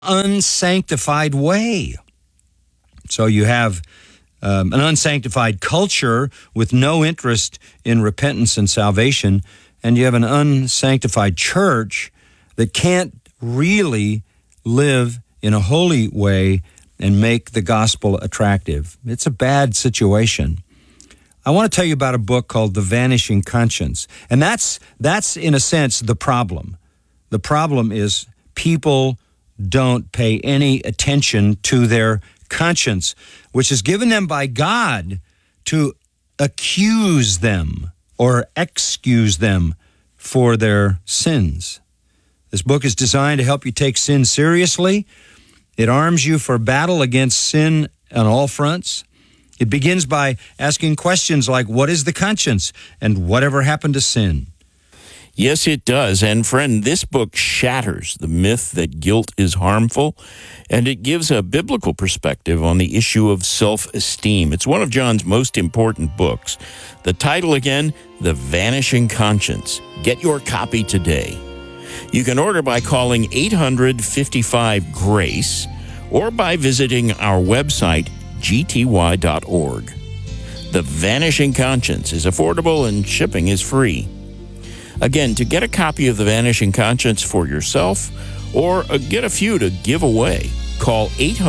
unsanctified way. So you have an unsanctified culture with no interest in repentance and salvation, and you have an unsanctified church that can't really live in a holy way and make the gospel attractive. It's a bad situation. I want to tell you about a book called The Vanishing Conscience, and that's in a sense the problem. The problem is people don't pay any attention to their conscience, which is given them by God to accuse them or excuse them for their sins. This book is designed to help you take sin seriously. It arms you for battle against sin on all fronts. It begins by asking questions like, what is the conscience and whatever happened to sin? Yes, it does. And friend, this book shatters the myth that guilt is harmful, and it gives a biblical perspective on the issue of self-esteem. It's one of John's most important books. The title again, The Vanishing Conscience. Get your copy today. You can order by calling 855-GRACE or by visiting our website, gty.org. The Vanishing Conscience is affordable and shipping is free. Again, to get a copy of The Vanishing Conscience for yourself or get a few to give away, call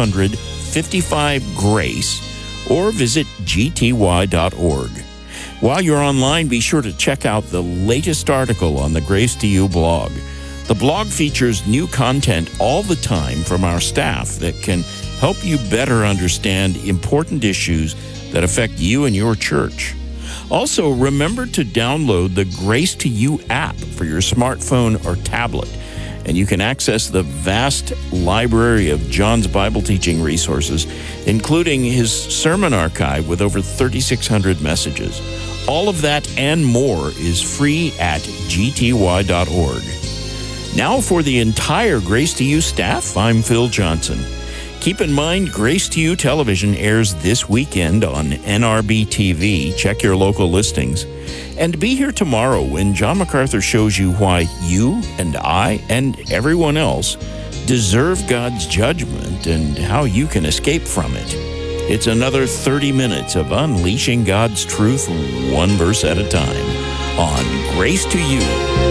855-GRACE or visit gty.org. While you're online, be sure to check out the latest article on the Grace to You blog. The blog features new content all the time from our staff that can help you better understand important issues that affect you and your church. Also, remember to download the Grace to You app for your smartphone or tablet, and you can access the vast library of John's Bible teaching resources, including his sermon archive with over 3,600 messages. All of that and more is free at gty.org. Now for the entire Grace to You staff, I'm Phil Johnson. Keep in mind, Grace to You Television airs this weekend on NRB TV. Check your local listings. And be here tomorrow when John MacArthur shows you why you and I and everyone else deserve God's judgment and how you can escape from it. It's another 30 minutes of unleashing God's truth one verse at a time on Grace to You.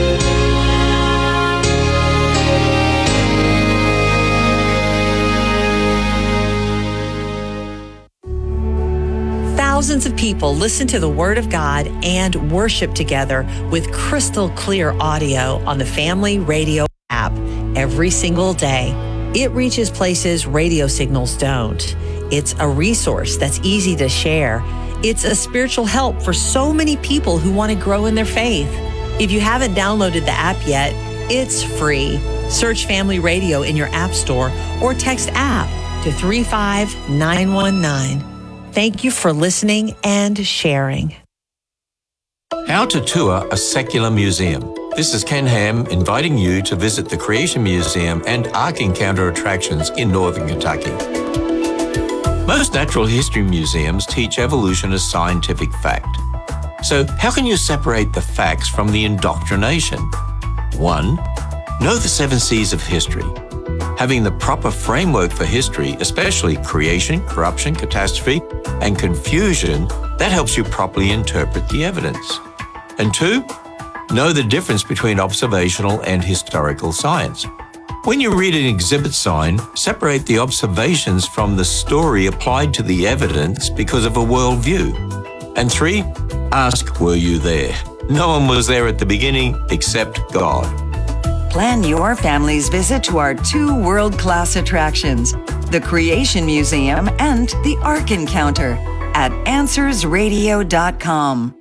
Thousands of people listen to the Word of God and worship together with crystal clear audio on the Family Radio app every single day. It reaches places radio signals don't. It's a resource that's easy to share. It's a spiritual help for so many people who want to grow in their faith. If you haven't downloaded the app yet, it's free. Search Family Radio in your app store or text app to 35919. Thank you for listening and sharing. How to tour a secular museum. This is Ken Ham inviting you to visit the Creation Museum and Ark Encounter attractions in Northern Kentucky. Most natural history museums teach evolution as scientific fact. So how can you separate the facts from the indoctrination? 1. Know the 7 C's of history. Having the proper framework for history, especially creation, corruption, catastrophe, and confusion, that helps you properly interpret the evidence. And 2, know the difference between observational and historical science. When you read an exhibit sign, separate the observations from the story applied to the evidence because of a worldview. And 3, ask, were you there? No one was there at the beginning except God. Plan your family's visit to our 2 world-class attractions, the Creation Museum and the Ark Encounter at AnswersRadio.com.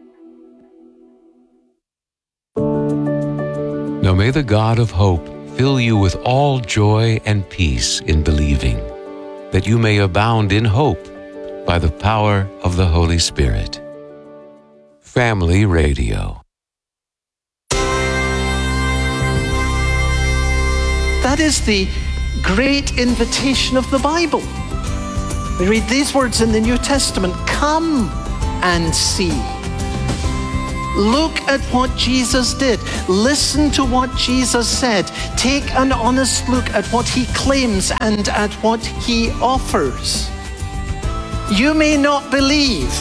Now may the God of hope fill you with all joy and peace in believing, that you may abound in hope by the power of the Holy Spirit. Family Radio. That is the great invitation of the Bible. We read these words in the New Testament, come and see. Look at what Jesus did. Listen to what Jesus said. Take an honest look at what he claims and at what he offers. You may not believe,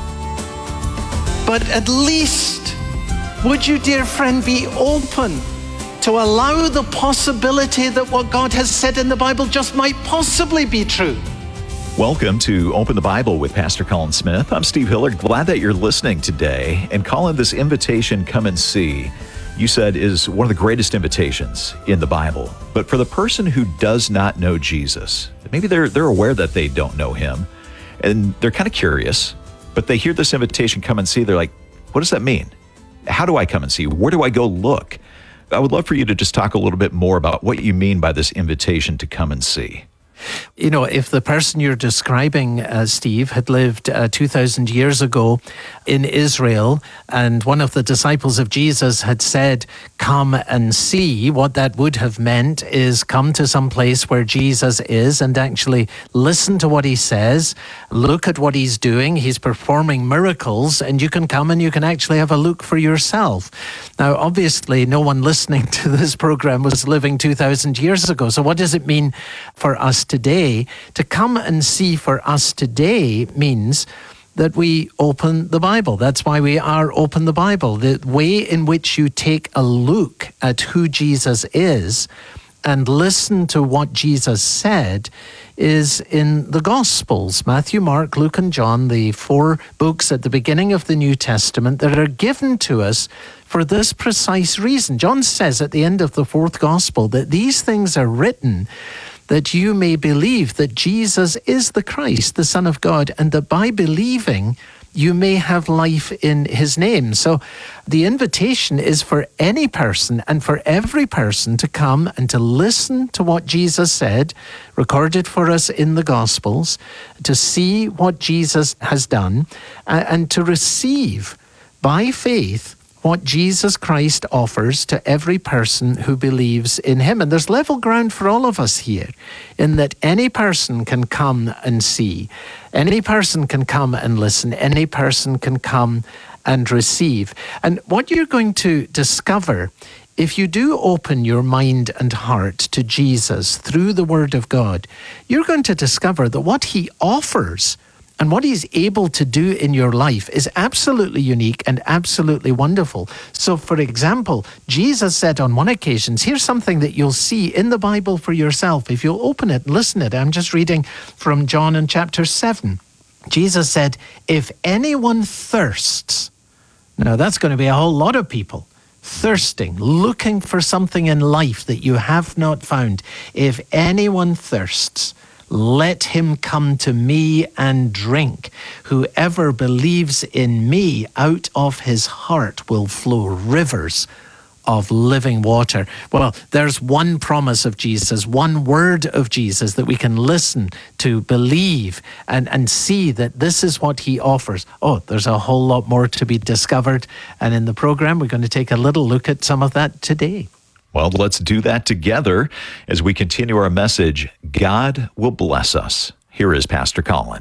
but at least would you, dear friend, be open to allow the possibility that what God has said in the Bible just might possibly be true? Welcome to Open the Bible with Pastor Colin Smith. I'm Steve Hillard. Glad that you're listening today. And Colin, this invitation, come and see, you said is one of the greatest invitations in the Bible. But for the person who does not know Jesus, maybe they're aware that they don't know him, and they're kind of curious, but they hear this invitation, come and see, they're like, what does that mean? How do I come and see? Where do I go look? I would love for you to just talk a little bit more about what you mean by this invitation to come and see. You know, if the person you're describing, Steve, had lived 2,000 years ago in Israel, and one of the disciples of Jesus had said, come and see, what that would have meant is come to some place where Jesus is and actually listen to what he says, look at what he's doing. He's performing miracles, and you can come and you can actually have a look for yourself. Now, obviously, no one listening to this program was living 2,000 years ago. So what does it mean for us today? To come and see for us today means that we open the Bible. That's why we are Open the Bible. The way in which you take a look at who Jesus is and listen to what Jesus said is in the Gospels, Matthew, Mark, Luke, and John, the 4 books at the beginning of the New Testament that are given to us for this precise reason. John says at the end of the 4th Gospel that these things are written that you may believe that Jesus is the Christ, the Son of God, and that by believing you may have life in his name. So the invitation is for any person and for every person to come and to listen to what Jesus said, recorded for us in the Gospels, to see what Jesus has done, and to receive by faith what Jesus Christ offers to every person who believes in him. And there's level ground for all of us here, in that any person can come and see, any person can come and listen, any person can come and receive. And what you're going to discover, if you do open your mind and heart to Jesus through the Word of God, you're going to discover that what he offers and what he's able to do in your life is absolutely unique and absolutely wonderful. So, for example, Jesus said on one occasion, here's something that you'll see in the Bible for yourself. If you'll open it and listen to it, I'm just reading from John in chapter 7. Jesus said, if anyone thirsts, now that's going to be a whole lot of people, thirsting, looking for something in life that you have not found. If anyone thirsts, let him come to me and drink. Whoever believes in me, out of his heart will flow rivers of living water. Well, there's one promise of Jesus, one word of Jesus that we can listen to, believe, and see that this is what he offers. Oh, there's a whole lot more to be discovered. And in the program, we're going to take a little look at some of that today. Well, let's do that together as we continue our message, God Will Bless Us. Here is Pastor Colin.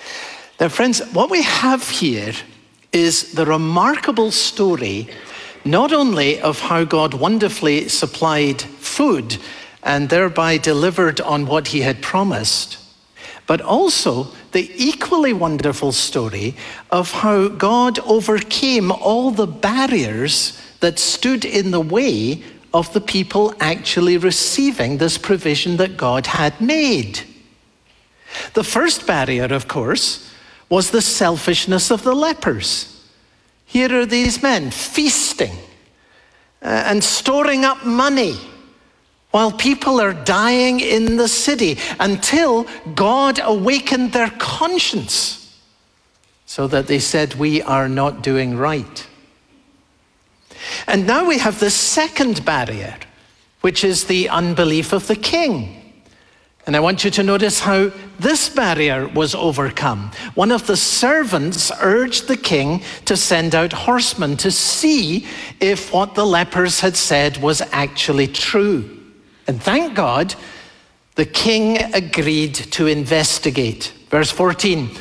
Now, friends, what we have here is the remarkable story, not only of how God wonderfully supplied food and thereby delivered on what he had promised, but also the equally wonderful story of how God overcame all the barriers that stood in the way of the people actually receiving this provision that God had made. The first barrier, of course, was the selfishness of the lepers. Here are these men feasting and storing up money while people are dying in the city, until God awakened their conscience so that they said, we are not doing right. And now we have the second barrier, which is the unbelief of the king. And I want you to notice how this barrier was overcome. One of the servants urged the king to send out horsemen to see if what the lepers had said was actually true. And thank God, the king agreed to investigate. Verse 14,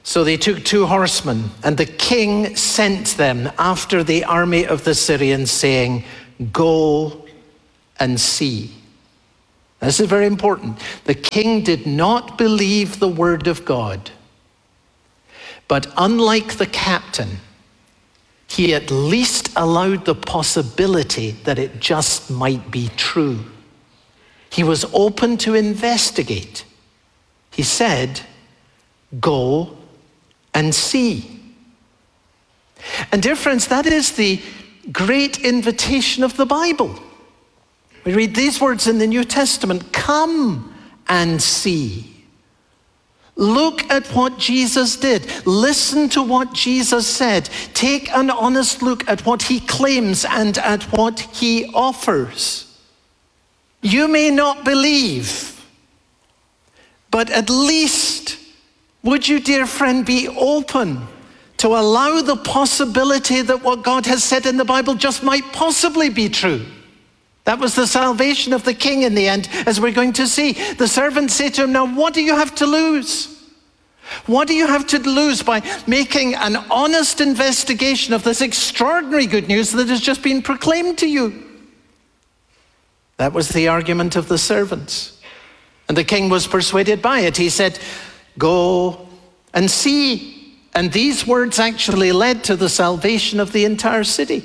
So they took 2 horsemen, and the king sent them after the army of the Syrians, saying, "Go and see." This is very important. The king did not believe the word of God. But unlike the captain, he at least allowed the possibility that it just might be true. He was open to investigate. He said, "Go and see." And dear friends, that is the great invitation of the Bible. We read these words in the New Testament, "Come and see." Look at what Jesus did. Listen to what Jesus said. Take an honest look at what he claims and at what he offers. You may not believe, but at least would you, dear friend, be open to allow the possibility that what God has said in the Bible just might possibly be true. That was the salvation of the king in the end, as we're going to see. The servants say to him, "Now what do you have to lose? What do you have to lose by making an honest investigation of this extraordinary good news that has just been proclaimed to you?" That was the argument of the servants. And the king was persuaded by it. He said, "Go and see." And these words actually led to the salvation of the entire city.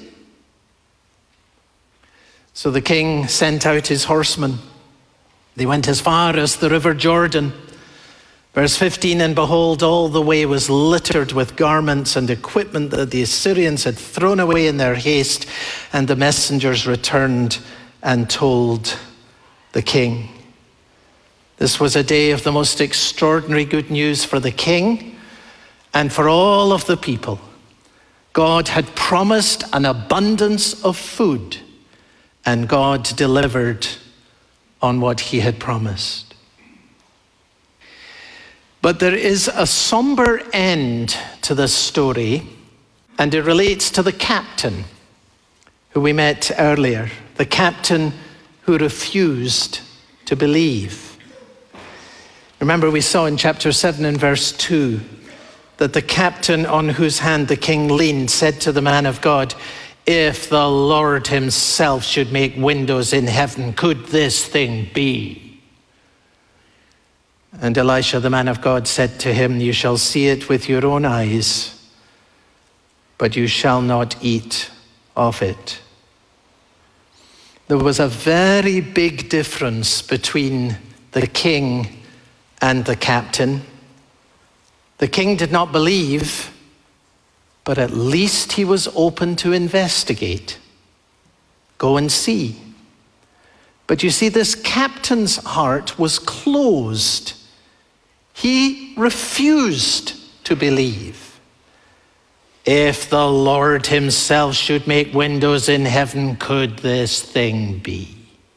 So the king sent out his horsemen. They went as far as the river Jordan. Verse 15, "And behold, all the way was littered with garments and equipment that the Assyrians had thrown away in their haste. And the messengers returned and told the king." This was a day of the most extraordinary good news for the king and for all of the people. God had promised an abundance of food, and God delivered on what he had promised. But there is a somber end to this story, and it relates to the captain who we met earlier, the captain who refused to believe. Remember, we saw in chapter 7 and verse 2 that the captain on whose hand the king leaned said to the man of God, "If the Lord himself should make windows in heaven, could this thing be?" And Elisha, the man of God, said to him, "You shall see it with your own eyes, but you shall not eat of it." There was a very big difference between the king and the captain. The king did not believe, but at least he was open to investigate. Go and see. But you see, this captain's heart was closed. He refused to believe. "If the Lord himself should make windows in heaven, could this thing be?"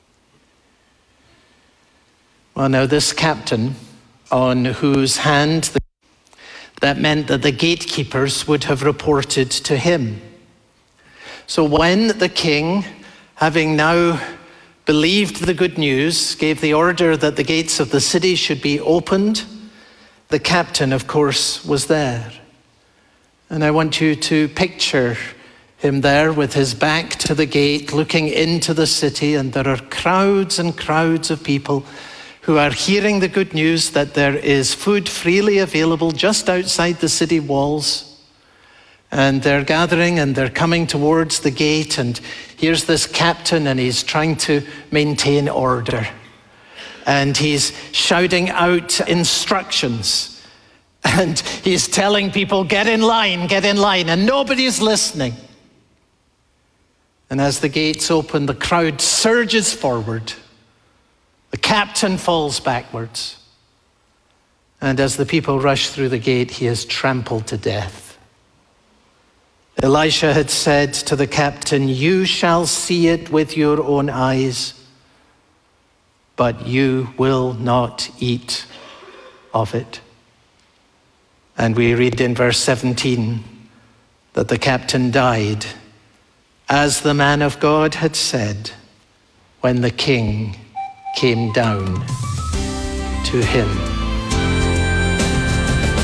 Well, now this captain, on whose hand that meant that the gatekeepers would have reported to him. So when the king, having now believed the good news, gave the order that the gates of the city should be opened, the captain, of course, was there. And I want you to picture him there with his back to the gate, looking into the city, and there are crowds and crowds of people who are hearing the good news that there is food freely available just outside the city walls. And they're gathering and they're coming towards the gate, and here's this captain, and he's trying to maintain order. And he's shouting out instructions. And he's telling people, get in line, and nobody's listening. And as the gates open, the crowd surges forward. The captain falls backwards. And as the people rush through the gate, he is trampled to death. Elisha had said to the captain, "You shall see it with your own eyes, but you will not eat of it." And we read in verse 17 that the captain died, as the man of God had said, when the king came down to him.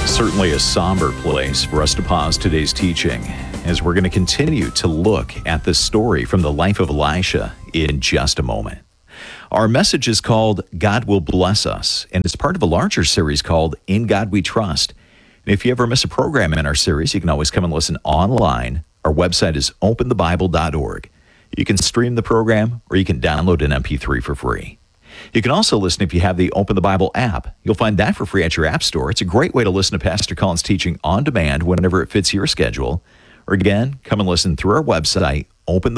Certainly a somber place for us to pause today's teaching as we're going to continue to look at this story from the life of Elisha in just a moment. Our message is called God Will Bless Us, and it's part of a larger series called In God We Trust. And if you ever miss a program in our series, you can always come and listen online. Our website is openthebible.org. You can stream the program or you can download an MP3 for free. You can also listen if you have the Open the Bible app. You'll find that for free at your app store. It's a great way to listen to Pastor Colin's teaching on demand whenever it fits your schedule. Or again, come and listen through our website,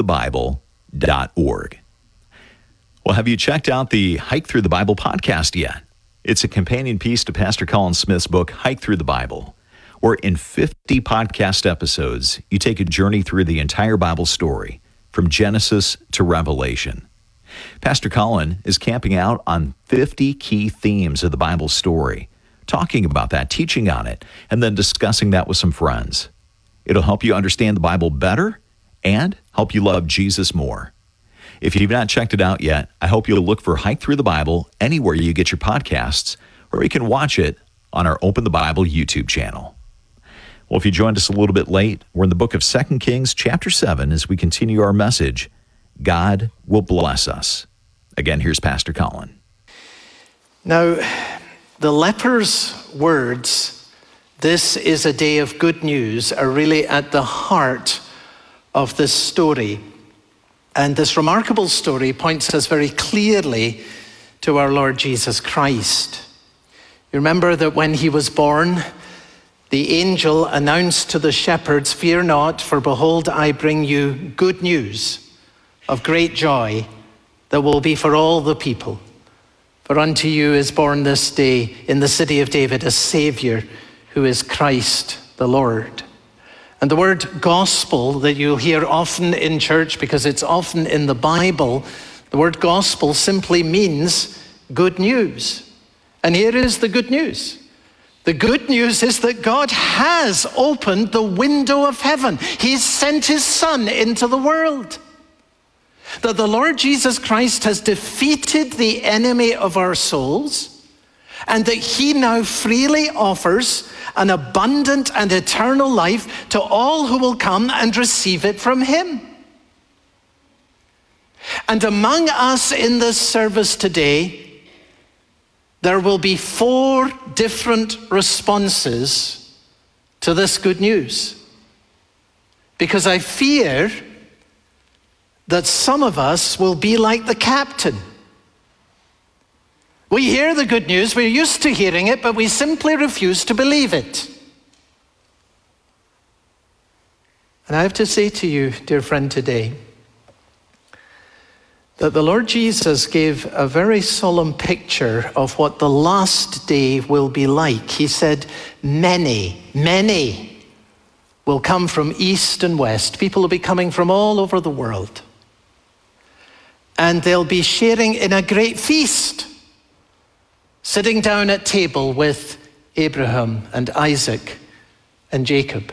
openthebible.org. Well, have you checked out the Hike Through the Bible podcast yet? It's a companion piece to Pastor Colin Smith's book, Hike Through the Bible, where in 50 podcast episodes, you take a journey through the entire Bible story, from Genesis to Revelation. Pastor Colin is camping out on 50 key themes of the Bible story, talking about that, teaching on it, and then discussing that with some friends. It'll help you understand the Bible better and help you love Jesus more. If you've not checked it out yet, I hope you'll look for Hike Through the Bible anywhere you get your podcasts, or you can watch it on our Open the Bible YouTube channel. Well, if you joined us a little bit late, we're in the book of 2 Kings chapter 7 as we continue our message, God Will Bless Us. Again, here's Pastor Colin. Now, the leper's words, "This is a day of good news," are really at the heart of this story. And this remarkable story points us very clearly to our Lord Jesus Christ. You remember that when he was born, the angel announced to the shepherds, "Fear not, for behold, I bring you good news of great joy that will be for all the people. For unto you is born this day in the city of David a Savior, who is Christ the Lord." And the word gospel that you'll hear often in church, because it's often in the Bible, the word gospel simply means good news. And here is the good news. The good news is that God has opened the window of heaven. He's sent his Son into the world. That the Lord Jesus Christ has defeated the enemy of our souls, and that he now freely offers an abundant and eternal life to all who will come and receive it from him. And among us in this service today, there will be 4 different responses to this good news. Because I fear that some of us will be like the captain. We hear the good news, we're used to hearing it, but we simply refuse to believe it. And I have to say to you, dear friend, today, that the Lord Jesus gave a very solemn picture of what the last day will be like. He said, many will come from east and west. People will be coming from all over the world. And they'll be sharing in a great feast, sitting down at table with Abraham and Isaac and Jacob.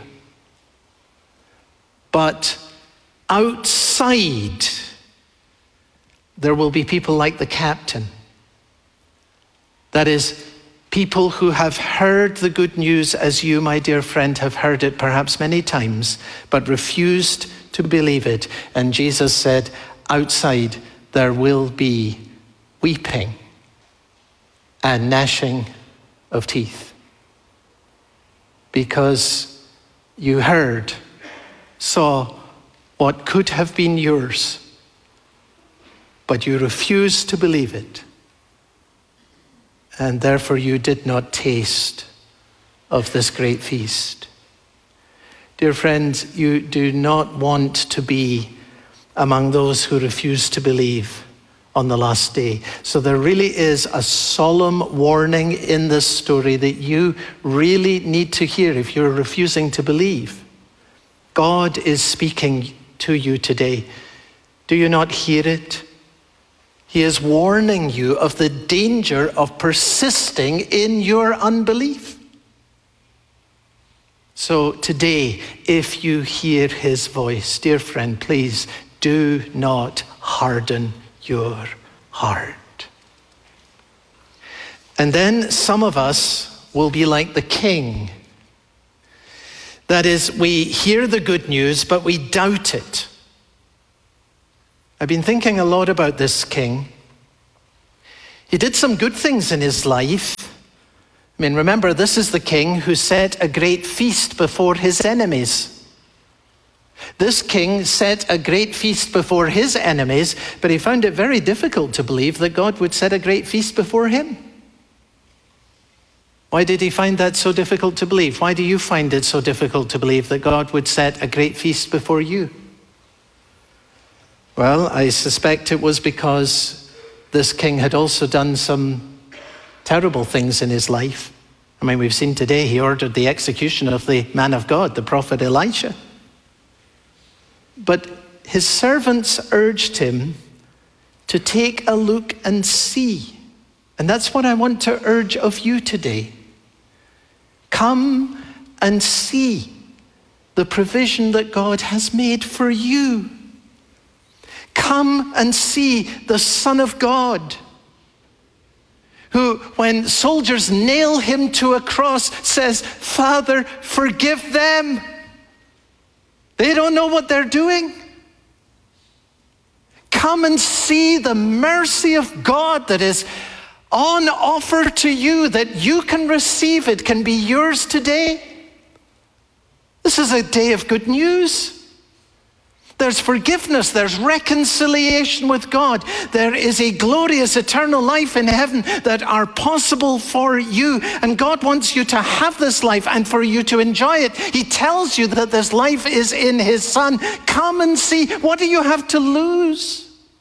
But outside, there will be people like the captain. That is, people who have heard the good news as you, my dear friend, have heard it perhaps many times, but refused to believe it. And Jesus said, outside there will be weeping and gnashing of teeth. Because you heard, saw what could have been yours, but you refused to believe it. And therefore you did not taste of this great feast. Dear friends, you do not want to be among those who refuse to believe on the last day. So there really is a solemn warning in this story that you really need to hear if you're refusing to believe. God is speaking to you today. Do you not hear it? He is warning you of the danger of persisting in your unbelief. So today, if you hear his voice, dear friend, please do not harden your heart. And then some of us will be like the king. That is, we hear the good news, but we doubt it. I've been thinking a lot about this king. He did some good things in his life. I mean, remember, this is the king who set a great feast before his enemies. This king set a great feast before his enemies, but he found it very difficult to believe that God would set a great feast before him. Why did he find that so difficult to believe? Why do you find it so difficult to believe that God would set a great feast before you? Well, I suspect it was because this king had also done some terrible things in his life. I mean, we've seen today he ordered the execution of the man of God, the prophet Elisha. But his servants urged him to take a look and see. And that's what I want to urge of you today. Come and see the provision that God has made for you. Come and see the Son of God, who, when soldiers nail him to a cross, says, "Father, forgive them. They don't know what they're doing." Come and see the mercy of God that is on offer to you, that you can receive it, can be yours today. This is a day of good news. There's forgiveness, there's reconciliation with God. There is a glorious eternal life in heaven that are possible for you. And God wants you to have this life and for you to enjoy it. He tells you that this life is in his Son. Come and see. What do you have to lose?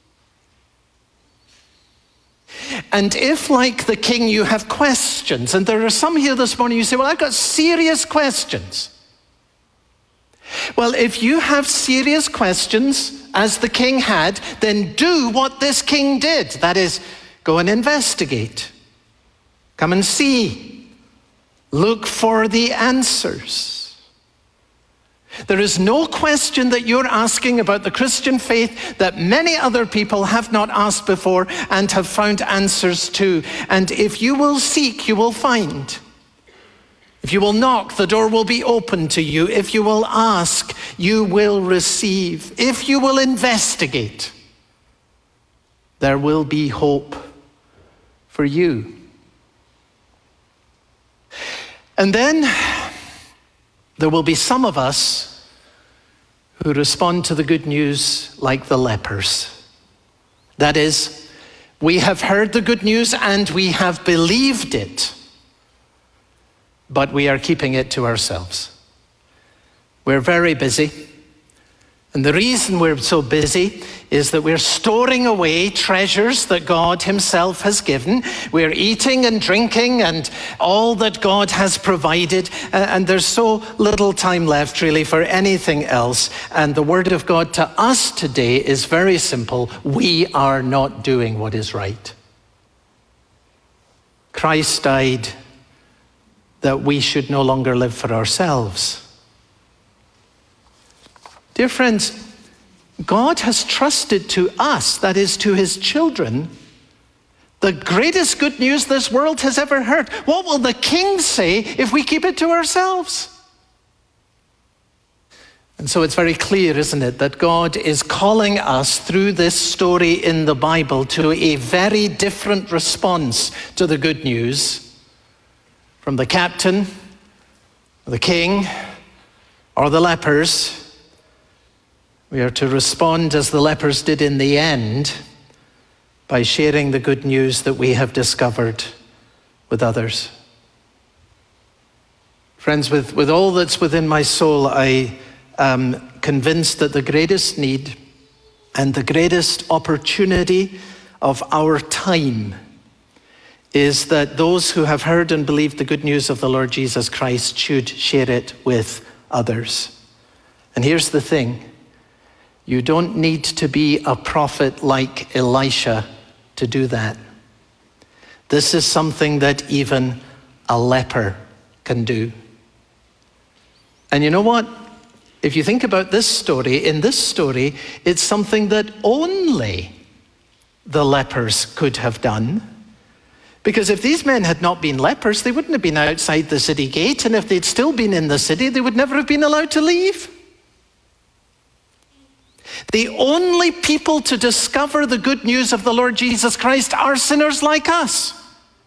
And if, like the king, you have questions, and there are some here this morning, you say, well, I've got serious questions. Well, if you have serious questions, as the king had, then do what this king did. That is, go and investigate. Come and see. Look for the answers. There is no question that you're asking about the Christian faith that many other people have not asked before and have found answers to. And if you will seek, you will find. If you will knock, the door will be open to you. If you will ask, you will receive. If you will investigate, there will be hope for you. And then there will be some of us who respond to the good news like the lepers. That is, we have heard the good news and we have believed it, but we are keeping it to ourselves. We're very busy. And the reason we're so busy is that we're storing away treasures that God himself has given. We're eating and drinking and all that God has provided. And there's so little time left really for anything else. And the word of God to us today is very simple. We are not doing what is right. Christ died that we should no longer live for ourselves. Dear friends, God has trusted to us, that is to his children, the greatest good news this world has ever heard. What will the king say if we keep it to ourselves? And so it's very clear, isn't it, that God is calling us through this story in the Bible to a very different response to the good news from the captain, the king, or the lepers. We are to respond as the lepers did in the end by sharing the good news that we have discovered with others. Friends, with all that's within my soul, I am convinced that the greatest need and the greatest opportunity of our time is that those who have heard and believed the good news of the Lord Jesus Christ should share it with others. And here's the thing. You don't need to be a prophet like Elisha to do that. This is something that even a leper can do. And you know what? If you think about this story, in this story, it's something that only the lepers could have done, Because if these men had not been lepers, they wouldn't have been outside the city gate, and if they'd still been in the city, they would never have been allowed to leave. The only people to discover the good news of the Lord Jesus Christ are sinners like us.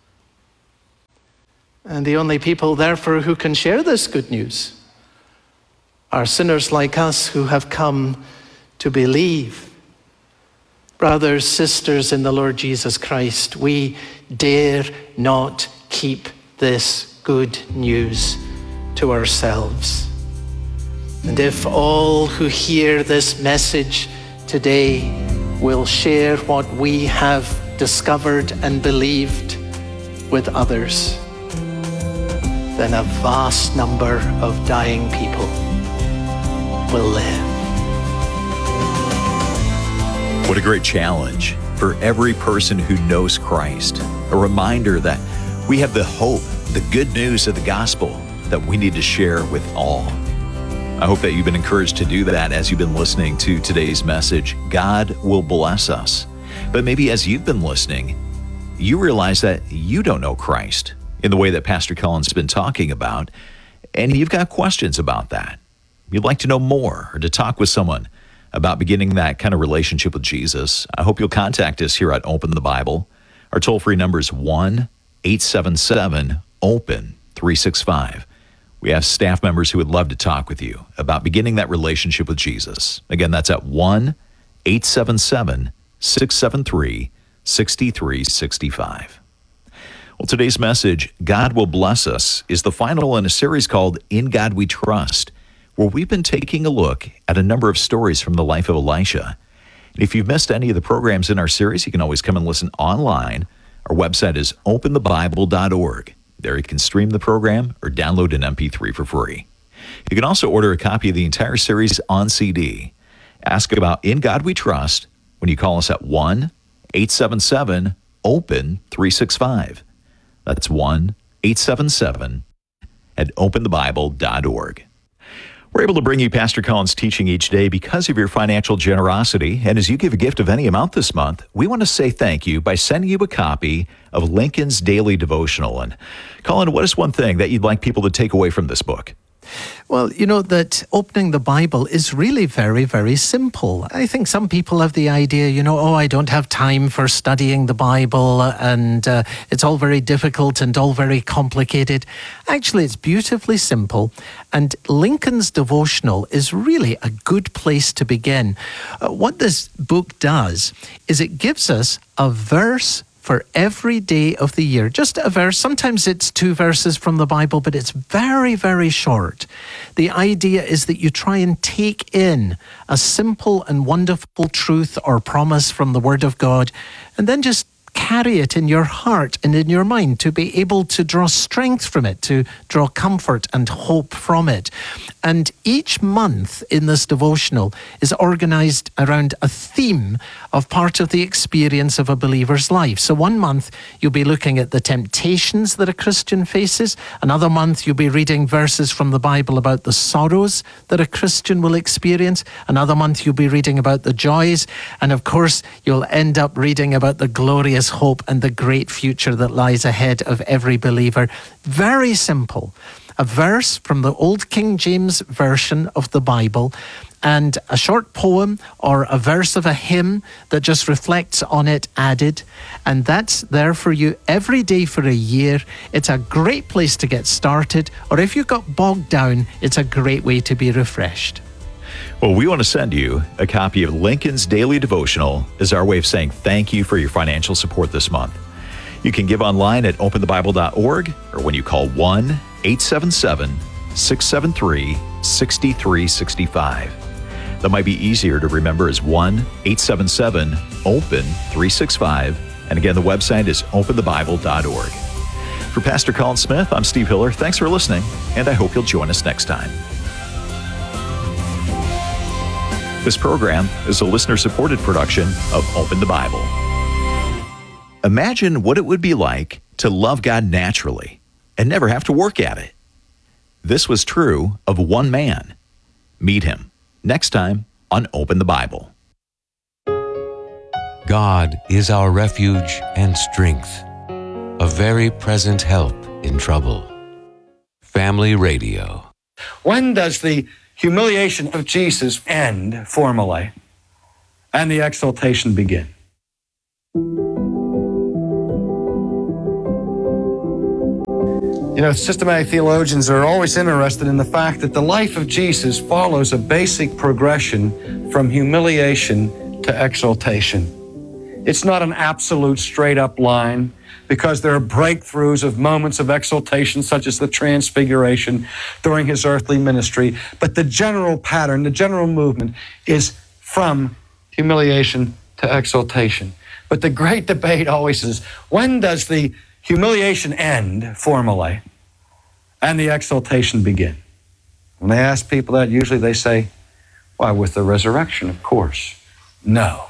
And the only people, therefore, who can share this good news are sinners like us who have come to believe. Brothers, sisters in the Lord Jesus Christ, we dare not keep this good news to ourselves. And if all who hear this message today will share what we have discovered and believed with others, then a vast number of dying people will live. What a great challenge for every person who knows Christ. A reminder that we have the hope, the good news of the gospel that we need to share with all. I hope that you've been encouraged to do that as you've been listening to today's message. God will bless us. But maybe as you've been listening, you realize that you don't know Christ in the way that Pastor Cullen's been talking about, and you've got questions about that. You'd like to know more or to talk with someone about beginning that kind of relationship with Jesus. I hope you'll contact us here at Open the Bible. Our toll-free number is 1-877-OPEN-365. We have staff members who would love to talk with you about beginning that relationship with Jesus. Again, that's at 1-877-673-6365. Well, today's message, God Will Bless Us, is the final in a series called In God We Trust, where we've been taking a look at a number of stories from the life of Elisha. And if you've missed any of the programs in our series, you can always come and listen online. Our website is openthebible.org. There you can stream the program or download an MP3 for free. You can also order a copy of the entire series on CD. Ask about In God We Trust when you call us at 1-877-OPEN-365. That's 1-877-OPENTHEBIBLE.org. We're able to bring you Pastor Cullen's teaching each day because of your financial generosity. And as you give a gift of any amount this month, we want to say thank you by sending you a copy of Lincoln's Daily Devotional. And Cullen, what is one thing that you'd like people to take away from this book? Well, you know that opening the Bible is really very, very simple. I think some people have the idea, I don't have time for studying the Bible and it's all very difficult and all very complicated. Actually, it's beautifully simple. And Lincoln's Devotional is really a good place to begin. What this book does is it gives us a verse for every day of the year. Just a verse. Sometimes it's 2 verses from the Bible, but it's very, very short. The idea is that you try and take in a simple and wonderful truth or promise from the Word of God, and then just carry it in your heart and in your mind to be able to draw strength from it, to draw comfort and hope from it. And each month in this devotional is organized around a theme of part of the experience of a believer's life. So one month you'll be looking at the temptations that a Christian faces. Another month you'll be reading verses from the Bible about the sorrows that a Christian will experience. Another month you'll be reading about the joys. And of course, you'll end up reading about the glorious hope and the great future that lies ahead of every believer. Very simple. A verse from the Old King James Version of the Bible and a short poem or a verse of a hymn that just reflects on it added. And that's there for you every day for a year. It's a great place to get started. Or if you got bogged down, it's a great way to be refreshed. Well, we want to send you a copy of Lincoln's Daily Devotional as our way of saying thank you for your financial support this month. You can give online at openthebible.org or when you call 1-877-673-6365. That might be easier to remember as 1-877-OPEN-365. And again, the website is openthebible.org. For Pastor Cullen Smith, I'm Steve Hiller. Thanks for listening, and I hope you'll join us next time. This program is a listener-supported production of Open the Bible. Imagine what it would be like to love God naturally and never have to work at it. This was true of one man. Meet him next time on Open the Bible. God is our refuge and strength, a very present help in trouble. Family Radio. When does the humiliation of Jesus end formally and the exaltation begin? You know, systematic theologians are always interested in the fact that the life of Jesus follows a basic progression from humiliation to exaltation. It's not an absolute straight-up line, because there are breakthroughs of moments of exaltation, such as the transfiguration during his earthly ministry. But the general pattern, the general movement is from humiliation to exaltation. But the great debate always is, when does the humiliation end formally and the exaltation begin? When they ask people that, usually they say, why, with the resurrection, of course. No.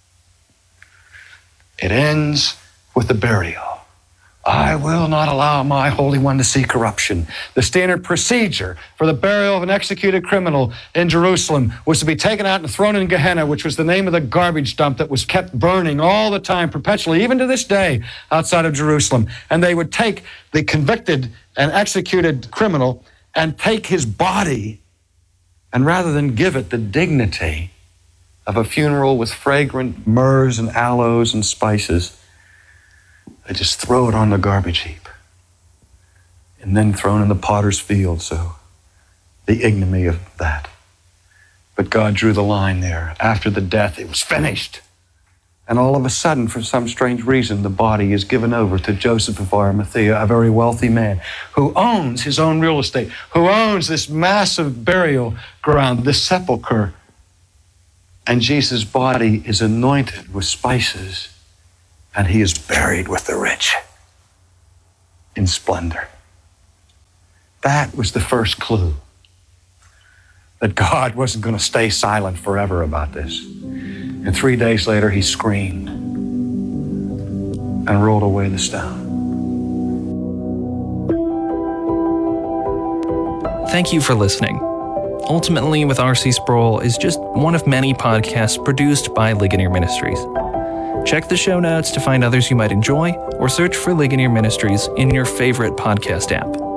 It ends with the burial. I will not allow my Holy One to see corruption. The standard procedure for the burial of an executed criminal in Jerusalem was to be taken out and thrown in Gehenna, which was the name of the garbage dump that was kept burning all the time, perpetually, even to this day, outside of Jerusalem. And they would take the convicted and executed criminal and take his body, and rather than give it the dignity of a funeral with fragrant myrrhs and aloes and spices, they just throw it on the garbage heap and then thrown in the potter's field. So the ignominy of that. But God drew the line there. After the death, it was finished. And all of a sudden, for some strange reason, the body is given over to Joseph of Arimathea, a very wealthy man who owns his own real estate, who owns this massive burial ground, this sepulcher. And Jesus' body is anointed with spices, and he is buried with the rich in splendor. That was the first clue that God wasn't going to stay silent forever about this. And 3 days later, he screamed and rolled away the stone. Thank you for listening. Ultimately with R.C. Sproul is just one of many podcasts produced by Ligonier Ministries. Check the show notes to find others you might enjoy, or search for Ligonier Ministries in your favorite podcast app.